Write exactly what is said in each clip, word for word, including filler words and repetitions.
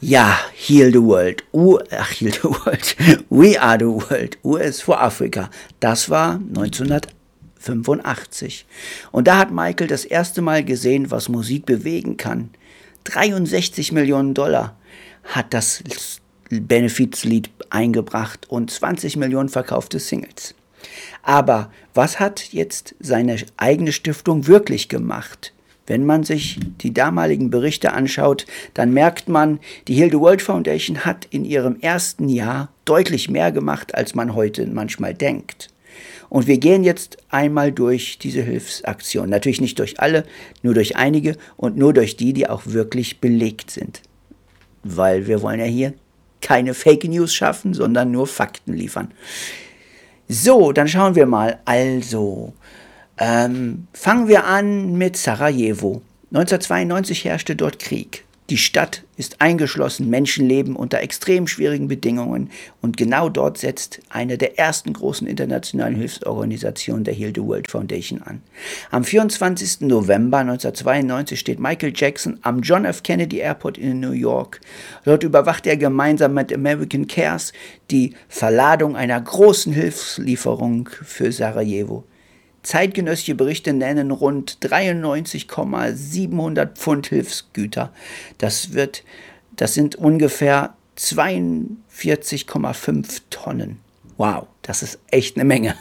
Ja, Heal the World, U, ach, Heal the World, We Are the World, U S for Africa, das war neunzehnhundertfünfundachtzig. Und da hat Michael das erste Mal gesehen, was Musik bewegen kann. dreiundsechzig Millionen Dollar hat das Benefizlied eingebracht und zwanzig Millionen verkaufte Singles. Aber was hat jetzt seine eigene Stiftung wirklich gemacht? Wenn man sich die damaligen Berichte anschaut, dann merkt man, die Heal the World Foundation hat in ihrem ersten Jahr deutlich mehr gemacht, als man heute manchmal denkt. Und wir gehen jetzt einmal durch diese Hilfsaktion. Natürlich nicht durch alle, nur durch einige und nur durch die, die auch wirklich belegt sind. Weil wir wollen ja hier keine Fake News schaffen, sondern nur Fakten liefern. So, dann schauen wir mal. Also, ähm, fangen wir an mit Sarajevo. neunzehnhundertzweiundneunzig herrschte dort Krieg. Die Stadt ist eingeschlossen, Menschen leben unter extrem schwierigen Bedingungen und genau dort setzt eine der ersten großen internationalen Hilfsorganisationen der Heal the World Foundation an. Am vierundzwanzigsten November neunzehnhundertzweiundneunzig steht Michael Jackson am John F. Kennedy Airport in New York. Dort überwacht er gemeinsam mit American Cares die Verladung einer großen Hilfslieferung für Sarajevo. Zeitgenössische Berichte nennen rund dreiundneunzigtausendsiebenhundert Pfund Hilfsgüter. Das wird, das sind ungefähr zweiundvierzig Komma fünf Tonnen. Wow, das ist echt eine Menge.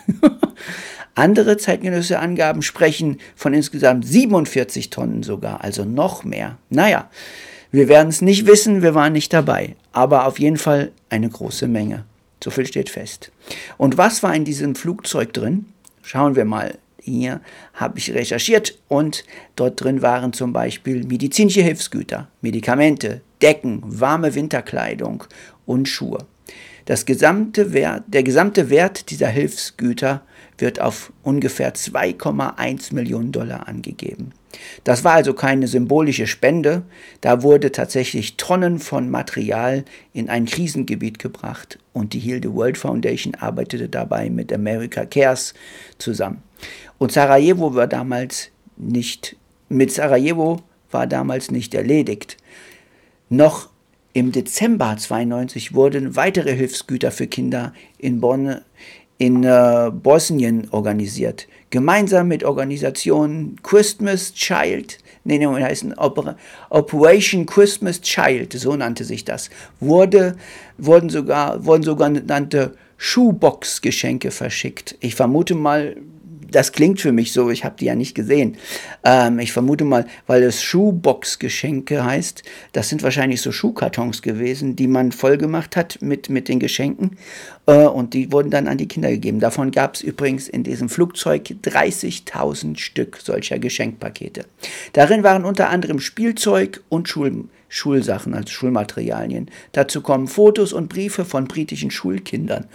Andere zeitgenössische Angaben sprechen von insgesamt siebenundvierzig Tonnen sogar, also noch mehr. Naja, wir werden es nicht wissen, wir waren nicht dabei, aber auf jeden Fall eine große Menge. So viel steht fest. Und was war in diesem Flugzeug drin? Schauen wir mal, hier habe ich recherchiert und dort drin waren zum Beispiel medizinische Hilfsgüter, Medikamente, Decken, warme Winterkleidung und Schuhe. Das gesamte Wert, der gesamte Wert dieser Hilfsgüter wird auf ungefähr zwei Komma eins Millionen Dollar angegeben. Das war also keine symbolische Spende, da wurde tatsächlich Tonnen von Material in ein Krisengebiet gebracht und die Heal the World Foundation arbeitete dabei mit America Cares zusammen. Und Sarajevo war damals nicht, mit Sarajevo war damals nicht erledigt. Noch im Dezember zweiundneunzig wurden weitere Hilfsgüter für Kinder in Bonn, in äh, Bosnien organisiert. Gemeinsam mit Organisationen Christmas Child, nee, nee, heißen Oper- Operation Christmas Child, so nannte sich das, wurde, wurden sogar, wurden sogenannte Schuhbox-Geschenke verschickt. Ich vermute mal, das klingt für mich so, ich habe die ja nicht gesehen. Ähm, ich vermute mal, weil es Schuhbox-Geschenke heißt, das sind wahrscheinlich so Schuhkartons gewesen, die man voll gemacht hat mit, mit den Geschenken. Äh, und die wurden dann an die Kinder gegeben. Davon gab es übrigens in diesem Flugzeug dreißigtausend Stück solcher Geschenkpakete. Darin waren unter anderem Spielzeug und Schul Schulsachen, also Schulmaterialien. Dazu kommen Fotos und Briefe von britischen Schulkindern.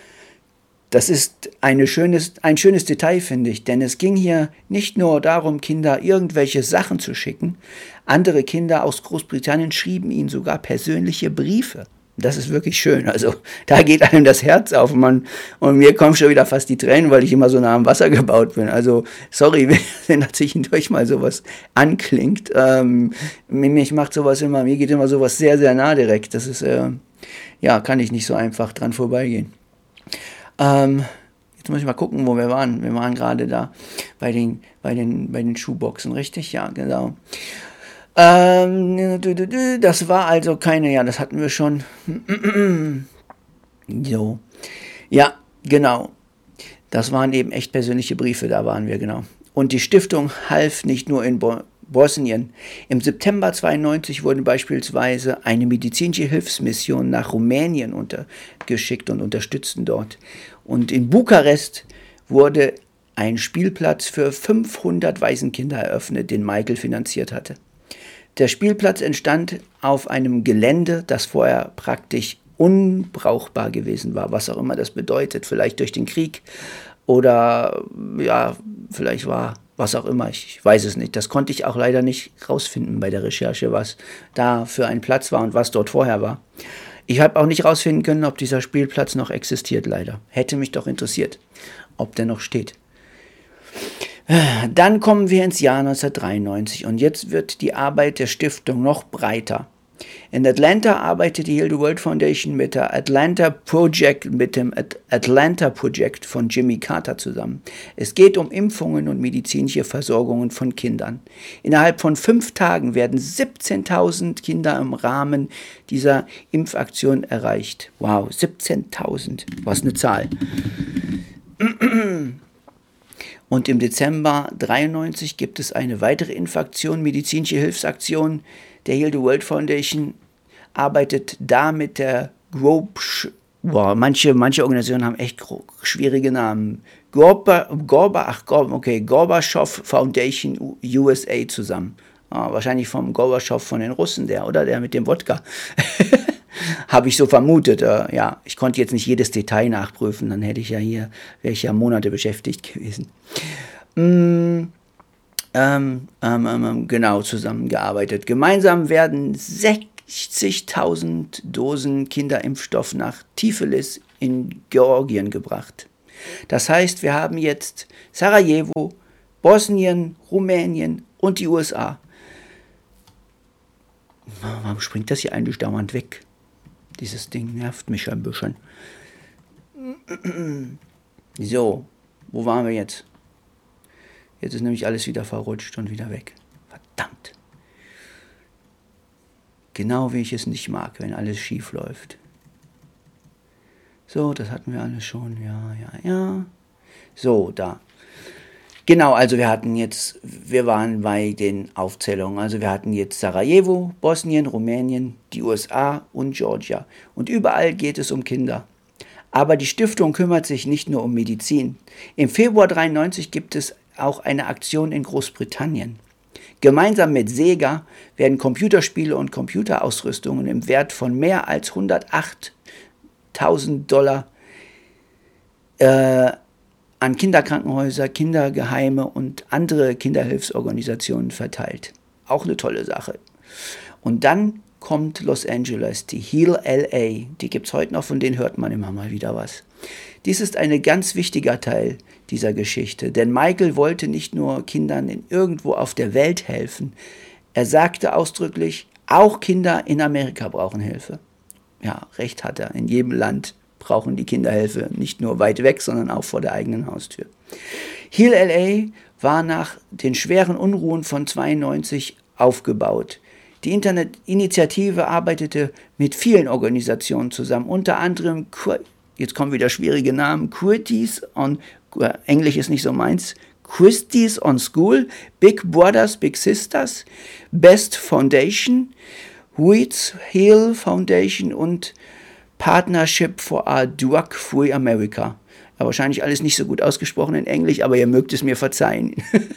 Das ist eine schönes, ein schönes Detail, finde ich, denn es ging hier nicht nur darum, Kinder irgendwelche Sachen zu schicken. Andere Kinder aus Großbritannien schrieben ihnen sogar persönliche Briefe. Das ist wirklich schön. Also da geht einem das Herz auf und, man, und mir kommen schon wieder fast die Tränen, weil ich immer so nah am Wasser gebaut bin. Also sorry, wenn da zwischendurch mal sowas anklingt. Ähm, mich macht sowas immer, mir geht immer sowas sehr, sehr nah direkt. Das ist, äh, ja, kann ich nicht so einfach dran vorbeigehen. Ähm, jetzt muss ich mal gucken, wo wir waren. Wir waren gerade da bei den, bei den, bei den Schuhboxen, richtig? Ja, genau. Ähm, das war also keine, ja, das hatten wir schon. So. Ja, genau. Das waren eben echt persönliche Briefe, da waren wir, genau. Und die Stiftung half nicht nur in Bo- Bosnien. Im September zweiundneunzig wurde beispielsweise eine medizinische Hilfsmission nach Rumänien untergeschickt und unterstützten dort. Und in Bukarest wurde ein Spielplatz für fünfhundert Waisenkinder eröffnet, den Michael finanziert hatte. Der Spielplatz entstand auf einem Gelände, das vorher praktisch unbrauchbar gewesen war, was auch immer das bedeutet, vielleicht durch den Krieg oder ja, vielleicht war was auch immer, ich weiß es nicht. Das konnte ich auch leider nicht rausfinden bei der Recherche, was da für ein Platz war und was dort vorher war. Ich habe auch nicht rausfinden können, ob dieser Spielplatz noch existiert, leider. Hätte mich doch interessiert, ob der noch steht. Dann kommen wir ins Jahr neunzehnhundertdreiundneunzig und jetzt wird die Arbeit der Stiftung noch breiter. In Atlanta arbeitet die Heal the World Foundation mit der Atlanta Project, mit dem Atlanta Project von Jimmy Carter zusammen. Es geht um Impfungen und medizinische Versorgungen von Kindern. Innerhalb von fünf Tagen werden siebzehntausend Kinder im Rahmen dieser Impfaktion erreicht. Wow, siebzehntausend, was eine Zahl. Und im Dezember dreiundneunzig gibt es eine weitere Impfaktion, medizinische Hilfsaktion. Der Heal the World Foundation arbeitet da mit der Grob, boah, manche, manche Organisationen haben echt schwierige Namen. Gorba, Gorba, ach Gorba, okay, Gorbatschow Foundation U S A zusammen. Ah, wahrscheinlich vom Gorbatschow von den Russen, der, oder? Der mit dem Wodka. Habe ich so vermutet. Äh, ja, ich konnte jetzt nicht jedes Detail nachprüfen, dann hätte ich ja hier, wäre ich ja Monate beschäftigt gewesen. Mm. Ähm, ähm, ähm, genau, zusammengearbeitet. Gemeinsam werden sechzigtausend Dosen Kinderimpfstoff nach Tiflis in Georgien gebracht. Das heißt, wir haben jetzt Sarajevo, Bosnien, Rumänien und die U S A. Warum springt das hier eigentlich dauernd weg? Dieses Ding nervt mich ein bisschen. So, wo waren wir jetzt? Jetzt ist nämlich alles wieder verrutscht und wieder weg. Verdammt. Genau wie ich es nicht mag, wenn alles schief läuft. So, das hatten wir alles schon. Ja, ja, ja. So, da. Genau, also wir hatten jetzt, wir waren bei den Aufzählungen. Also wir hatten jetzt Sarajevo, Bosnien, Rumänien, die U S A und Georgia. Und überall geht es um Kinder. Aber die Stiftung kümmert sich nicht nur um Medizin. Im Februar dreiundneunzig gibt es auch eine Aktion in Großbritannien. Gemeinsam mit Sega werden Computerspiele und Computerausrüstungen im Wert von mehr als hundertachttausend Dollar äh, an Kinderkrankenhäuser, Kindergeheime und andere Kinderhilfsorganisationen verteilt. Auch eine tolle Sache. Und dann kommt Los Angeles, die Heal L A. Die gibt es heute noch, von denen hört man immer mal wieder was. Dies ist ein ganz wichtiger Teil dieser Geschichte, denn Michael wollte nicht nur Kindern in irgendwo auf der Welt helfen. Er sagte ausdrücklich, auch Kinder in Amerika brauchen Hilfe. Ja, recht hat er. In jedem Land brauchen die Kinder Hilfe, nicht nur weit weg, sondern auch vor der eigenen Haustür. Heal L A war nach den schweren Unruhen von zweiundneunzig aufgebaut. Die Internetinitiative arbeitete mit vielen Organisationen zusammen, unter anderem, jetzt kommen wieder schwierige Namen, Christies on, Englisch ist nicht so meins, Christies on School, Big Brothers, Big Sisters, Best Foundation, Wheats Hill Foundation und Partnership for a Drug Free America. Ja, wahrscheinlich alles nicht so gut ausgesprochen in Englisch, aber ihr mögt es mir verzeihen.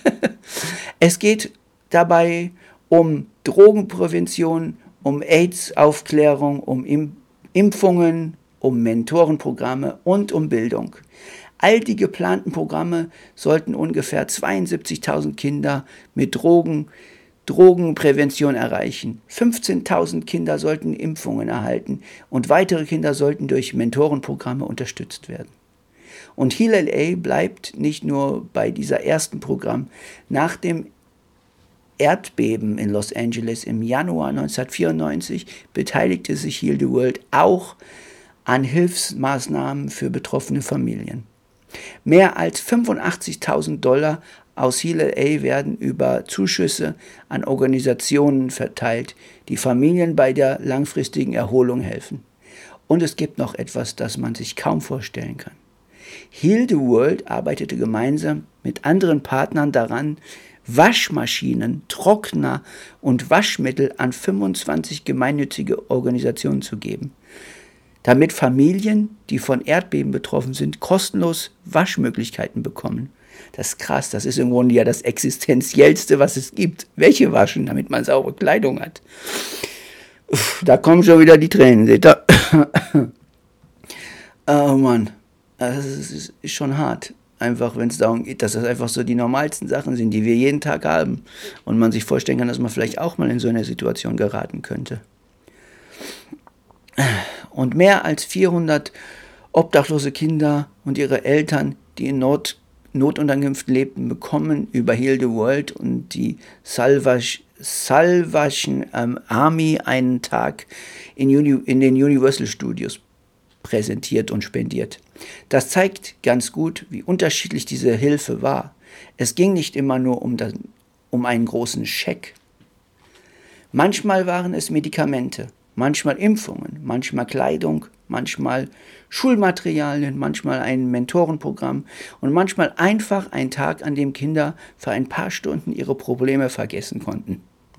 Es geht dabei um Drogenprävention, um AIDS-Aufklärung, um Impfungen, um Mentorenprogramme und um Bildung. All die geplanten Programme sollten ungefähr zweiundsiebzigtausend Kinder mit Drogen, Drogenprävention erreichen. fünfzehntausend Kinder sollten Impfungen erhalten und weitere Kinder sollten durch Mentorenprogramme unterstützt werden. Und Heal L A bleibt nicht nur bei dieser ersten Programm. Nach dem Erdbeben in Los Angeles im Januar neunzehnhundertvierundneunzig beteiligte sich Heal the World auch an Hilfsmaßnahmen für betroffene Familien. Mehr als fünfundachtzigtausend Dollar aus Heal L A werden über Zuschüsse an Organisationen verteilt, die Familien bei der langfristigen Erholung helfen. Und es gibt noch etwas, das man sich kaum vorstellen kann. Heal the World arbeitete gemeinsam mit anderen Partnern daran, Waschmaschinen, Trockner und Waschmittel an fünfundzwanzig gemeinnützige Organisationen zu geben, damit Familien, die von Erdbeben betroffen sind, kostenlos Waschmöglichkeiten bekommen. Das ist krass, das ist im Grunde ja das Existenziellste, was es gibt. Welche waschen, damit man saubere Kleidung hat? Uff, da kommen schon wieder die Tränen, seht ihr? Oh Mann, das ist, ist schon hart. Einfach, wenn es darum geht, dass das einfach so die normalsten Sachen sind, die wir jeden Tag haben. Und man sich vorstellen kann, dass man vielleicht auch mal in so eine Situation geraten könnte. Und mehr als vierhundert obdachlose Kinder und ihre Eltern, die in Not Notunterkünften lebten, bekommen über Heal the World und die Salvation, Salvation ähm, Army einen Tag in, Uni, in den Universal Studios präsentiert und spendiert. Das zeigt ganz gut, wie unterschiedlich diese Hilfe war. Es ging nicht immer nur um, das, um einen großen Scheck. Manchmal waren es Medikamente, manchmal Impfungen, manchmal Kleidung, manchmal Schulmaterialien, manchmal ein Mentorenprogramm und manchmal einfach ein Tag, an dem Kinder für ein paar Stunden ihre Probleme vergessen konnten.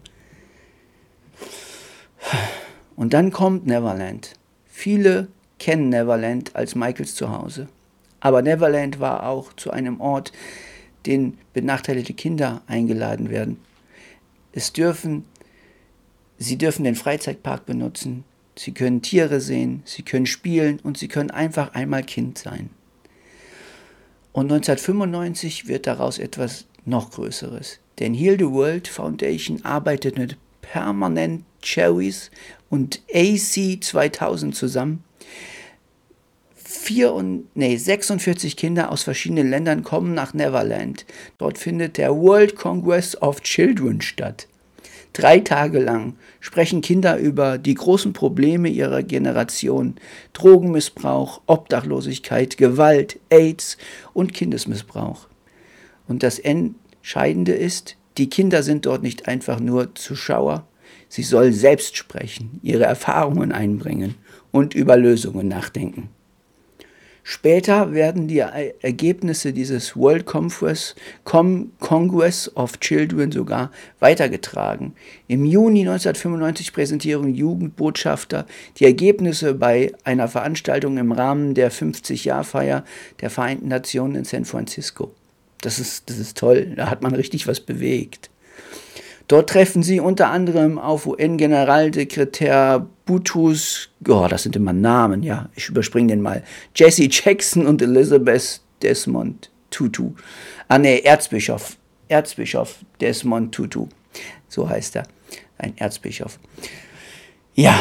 Und dann kommt Neverland. Viele kennen Neverland als Michaels Zuhause. Aber Neverland war auch zu einem Ort, den benachteiligte Kinder eingeladen werden. Es dürfen, sie dürfen den Freizeitpark benutzen, sie können Tiere sehen, sie können spielen und sie können einfach einmal Kind sein. Und neunzehnhundertfünfundneunzig wird daraus etwas noch Größeres. Denn Heal the World Foundation arbeitet mit Permanent Cherries und A C zweitausend zusammen. Vier und, nee, sechsundvierzig Kinder aus verschiedenen Ländern kommen nach Neverland. Dort findet der World Congress of Children statt. Drei Tage lang sprechen Kinder über die großen Probleme ihrer Generation: Drogenmissbrauch, Obdachlosigkeit, Gewalt, AIDS und Kindesmissbrauch. Und das Entscheidende ist, die Kinder sind dort nicht einfach nur Zuschauer, sie sollen selbst sprechen, ihre Erfahrungen einbringen und über Lösungen nachdenken. Später werden die Ergebnisse dieses World Congress, Congress of Children sogar weitergetragen. Im Juni neunzehnhundertfünfundneunzig präsentieren Jugendbotschafter die Ergebnisse bei einer Veranstaltung im Rahmen der fünfzig-Jahr-Feier der Vereinten Nationen in San Francisco. Das ist, das ist toll, da hat man richtig was bewegt. Dort treffen sie unter anderem auf U N-Generalsekretär Boutros, oh, das sind immer Namen, ja, ich überspringe den mal, Jesse Jackson und Elizabeth Desmond Tutu. Ah ne, Erzbischof, Erzbischof Desmond Tutu, so heißt er, ein Erzbischof. Ja,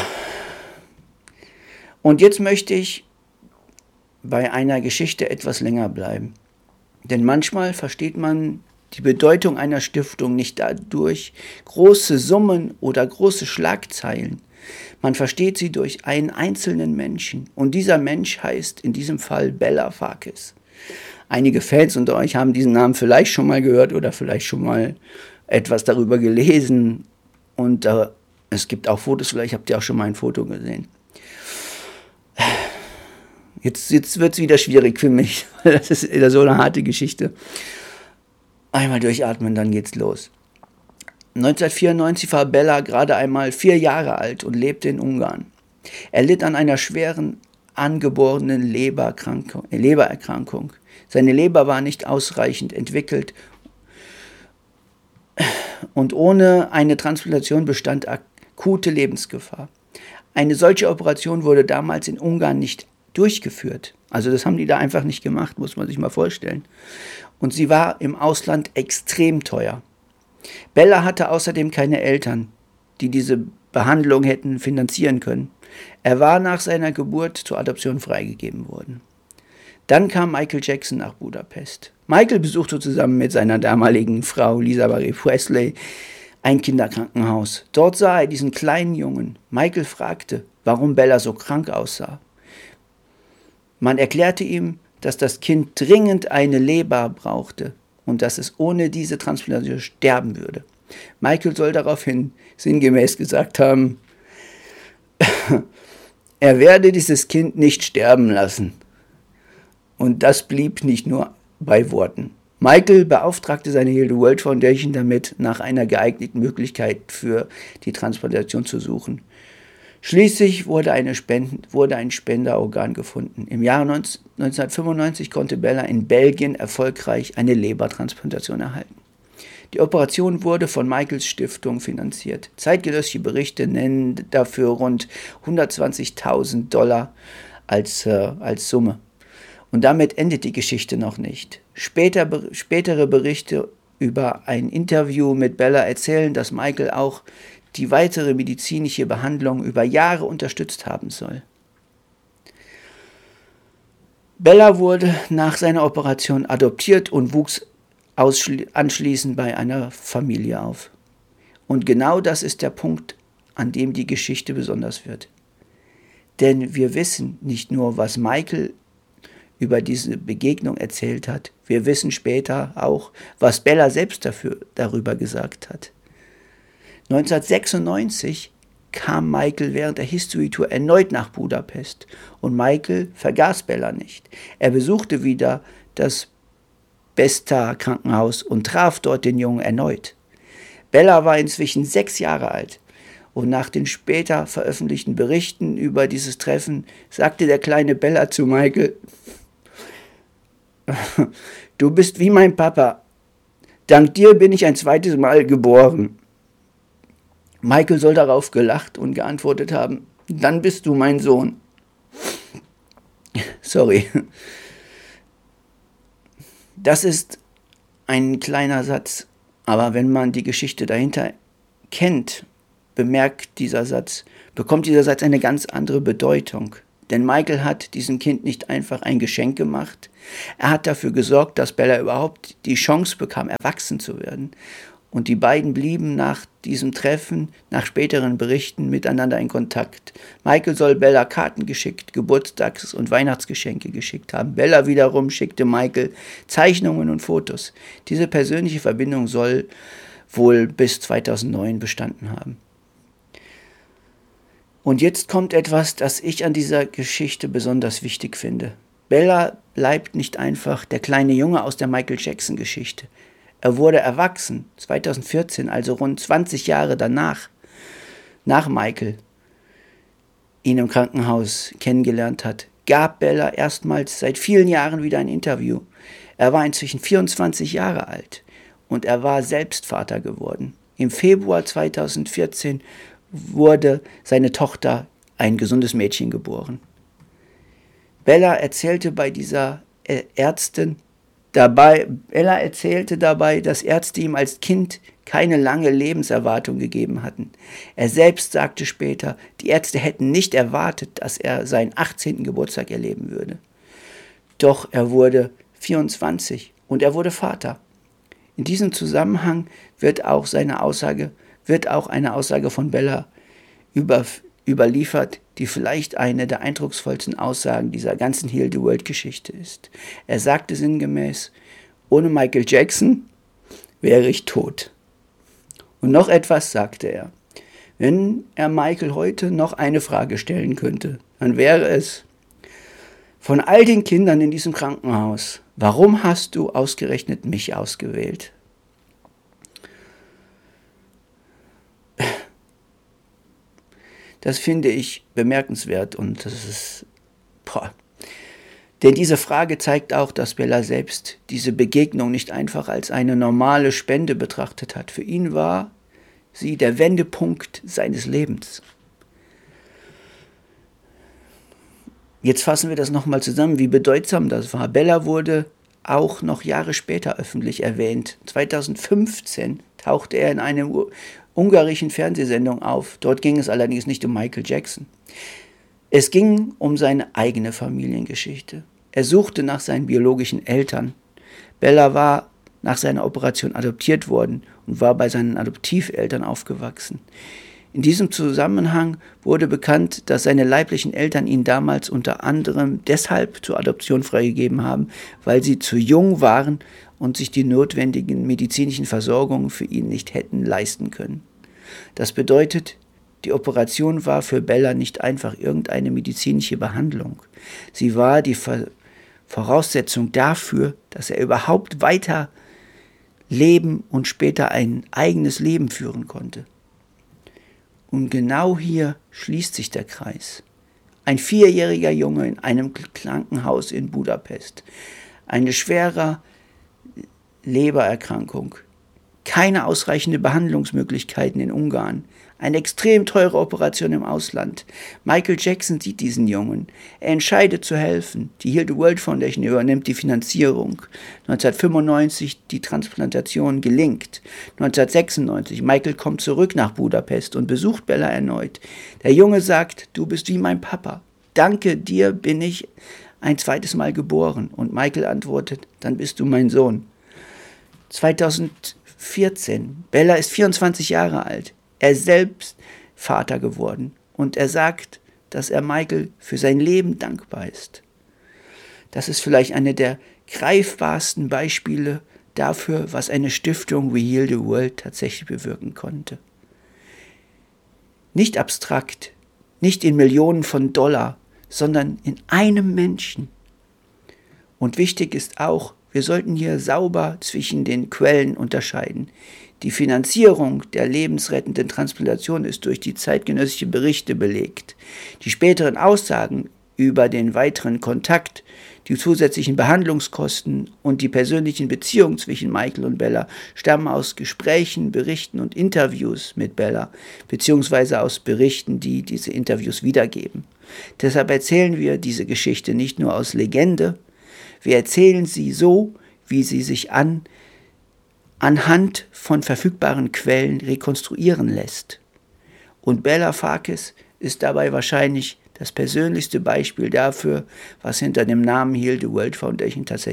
und jetzt möchte ich bei einer Geschichte etwas länger bleiben. Denn manchmal versteht man die Bedeutung einer Stiftung nicht dadurch große Summen oder große Schlagzeilen. Man versteht sie durch einen einzelnen Menschen. Und dieser Mensch heißt in diesem Fall Bella Farkas. Einige Fans unter euch haben diesen Namen vielleicht schon mal gehört oder vielleicht schon mal etwas darüber gelesen. Und äh, es gibt auch Fotos, vielleicht habt ihr auch schon mal ein Foto gesehen. Jetzt, jetzt wird es wieder schwierig für mich, weil das ist wieder so eine harte Geschichte. Einmal durchatmen, dann geht's los. neunzehnhundertvierundneunzig war Bella gerade einmal vier Jahre alt und lebte in Ungarn. Er litt an einer schweren, angeborenen Lebererkrankung. Lebererkrankung. Seine Leber war nicht ausreichend entwickelt und ohne eine Transplantation bestand akute Lebensgefahr. Eine solche Operation wurde damals in Ungarn nicht durchgeführt. Also das haben die da einfach nicht gemacht, muss man sich mal vorstellen. Und sie war im Ausland extrem teuer. Bella hatte außerdem keine Eltern, die diese Behandlung hätten finanzieren können. Er war nach seiner Geburt zur Adoption freigegeben worden. Dann kam Michael Jackson nach Budapest. Michael besuchte zusammen mit seiner damaligen Frau Lisa Marie Presley ein Kinderkrankenhaus. Dort sah er diesen kleinen Jungen. Michael fragte, warum Bella so krank aussah. Man erklärte ihm, dass das Kind dringend eine Leber brauchte und dass es ohne diese Transplantation sterben würde. Michael soll daraufhin sinngemäß gesagt haben, er werde dieses Kind nicht sterben lassen. Und das blieb nicht nur bei Worten. Michael beauftragte seine Heal the World Foundation damit, nach einer geeigneten Möglichkeit für die Transplantation zu suchen. Schließlich wurde, eine Spenden, wurde ein Spenderorgan gefunden. Im Jahr neunzehnhundertfünfundneunzig konnte Bella in Belgien erfolgreich eine Lebertransplantation erhalten. Die Operation wurde von Michaels Stiftung finanziert. Zeitgenössische Berichte nennen dafür rund hundertzwanzigtausend Dollar als, äh, als Summe. Und damit endet die Geschichte noch nicht. Später, spätere Berichte über ein Interview mit Bella erzählen, dass Michael auch die weitere medizinische Behandlung über Jahre unterstützt haben soll. Bella wurde nach seiner Operation adoptiert und wuchs anschließend bei einer Familie auf. Und genau das ist der Punkt, an dem die Geschichte besonders wird. Denn wir wissen nicht nur, was Michael über diese Begegnung erzählt hat, wir wissen später auch, was Bella selbst dafür, darüber gesagt hat. neunzehnhundertsechsundneunzig kam Michael während der History Tour erneut nach Budapest und Michael vergaß Bella nicht. Er besuchte wieder das Besta Krankenhaus und traf dort den Jungen erneut. Bella war inzwischen sechs Jahre alt und nach den später veröffentlichten Berichten über dieses Treffen sagte der kleine Bella zu Michael: Du bist wie mein Papa. Dank dir bin ich ein zweites Mal geboren. Michael soll darauf gelacht und geantwortet haben: Dann bist du mein Sohn. Sorry. Das ist ein kleiner Satz, aber wenn man die Geschichte dahinter kennt, bemerkt dieser Satz, bekommt dieser Satz eine ganz andere Bedeutung. Denn Michael hat diesem Kind nicht einfach ein Geschenk gemacht, er hat dafür gesorgt, dass Bella überhaupt die Chance bekam, erwachsen zu werden. Und die beiden blieben nach diesem Treffen, nach späteren Berichten, miteinander in Kontakt. Michael soll Bella Karten geschickt, Geburtstags- und Weihnachtsgeschenke geschickt haben. Bella wiederum schickte Michael Zeichnungen und Fotos. Diese persönliche Verbindung soll wohl bis zweitausendneun bestanden haben. Und jetzt kommt etwas, das ich an dieser Geschichte besonders wichtig finde. Bella bleibt nicht einfach der kleine Junge aus der Michael Jackson-Geschichte. Er wurde erwachsen, zweitausendvierzehn, also rund zwanzig Jahre danach, nach Michael ihn im Krankenhaus kennengelernt hat, gab Bella erstmals seit vielen Jahren wieder ein Interview. Er war inzwischen vierundzwanzig Jahre alt und er war selbst Vater geworden. Im Februar zweitausendvierzehn wurde seine Tochter, ein gesundes Mädchen, geboren. Bella erzählte bei dieser Ärztin, Dabei, Bella erzählte dabei, dass Ärzte ihm als Kind keine lange Lebenserwartung gegeben hatten. Er selbst sagte später, die Ärzte hätten nicht erwartet, dass er seinen achtzehnten Geburtstag erleben würde. Doch er wurde vierundzwanzig und er wurde Vater. In diesem Zusammenhang wird auch seine Aussage, wird auch eine Aussage von Bella über, überliefert, die vielleicht eine der eindrucksvollsten Aussagen dieser ganzen Heal the World-Geschichte ist. Er sagte sinngemäß: Ohne Michael Jackson wäre ich tot. Und noch etwas sagte er: Wenn er Michael heute noch eine Frage stellen könnte, dann wäre es: Von all den Kindern in diesem Krankenhaus, warum hast du ausgerechnet mich ausgewählt? Das finde ich bemerkenswert und das ist, boah. Denn diese Frage zeigt auch, dass Bella selbst diese Begegnung nicht einfach als eine normale Spende betrachtet hat. Für ihn war sie der Wendepunkt seines Lebens. Jetzt fassen wir das nochmal zusammen, wie bedeutsam das war. Bella wurde auch noch Jahre später öffentlich erwähnt. zweitausendfünfzehn tauchte er in einem ungarischen Fernsehsendung auf. Dort ging es allerdings nicht um Michael Jackson. Es ging um seine eigene Familiengeschichte. Er suchte nach seinen biologischen Eltern. Bella war nach seiner Operation adoptiert worden und war bei seinen Adoptiveltern aufgewachsen. In diesem Zusammenhang wurde bekannt, dass seine leiblichen Eltern ihn damals unter anderem deshalb zur Adoption freigegeben haben, weil sie zu jung waren und sich die notwendigen medizinischen Versorgungen für ihn nicht hätten leisten können. Das bedeutet, die Operation war für Bella nicht einfach irgendeine medizinische Behandlung. Sie war die Voraussetzung dafür, dass er überhaupt weiter leben und später ein eigenes Leben führen konnte. Und genau hier schließt sich der Kreis. Ein vierjähriger Junge in einem Krankenhaus in Budapest. Eine schwere Lebererkrankung. Keine ausreichenden Behandlungsmöglichkeiten in Ungarn. Eine extrem teure Operation im Ausland. Michael Jackson sieht diesen Jungen. Er entscheidet zu helfen. Die Heal the World Foundation übernimmt die Finanzierung. neunzehnhundertfünfundneunzig die Transplantation gelingt. neunzehnhundertsechsundneunzig Michael kommt zurück nach Budapest und besucht Bella erneut. Der Junge sagt: Du bist wie mein Papa. Danke dir bin ich ein zweites Mal geboren? Und Michael antwortet, dann bist du mein Sohn. zweitausendvierzehn, Bella ist vierundzwanzig Jahre alt, er ist selbst Vater geworden und er sagt, dass er Michael für sein Leben dankbar ist. Das ist vielleicht eine der greifbarsten Beispiele dafür, was eine Stiftung wie Heal the World tatsächlich bewirken konnte. Nicht abstrakt, nicht in Millionen von Dollar, sondern in einem Menschen. Und wichtig ist auch, wir sollten hier sauber zwischen den Quellen unterscheiden. Die Finanzierung der lebensrettenden Transplantation ist durch die zeitgenössischen Berichte belegt. Die späteren Aussagen über den weiteren Kontakt, die zusätzlichen Behandlungskosten und die persönlichen Beziehungen zwischen Michael und Bella stammen aus Gesprächen, Berichten und Interviews mit Bella, beziehungsweise aus Berichten, die diese Interviews wiedergeben. Deshalb erzählen wir diese Geschichte nicht nur aus Legende, wir erzählen sie so, wie sie sich an, anhand von verfügbaren Quellen rekonstruieren lässt. Und Bella Farkas ist dabei wahrscheinlich das persönlichste Beispiel dafür, was hinter dem Namen Heal the World Foundation tatsächlich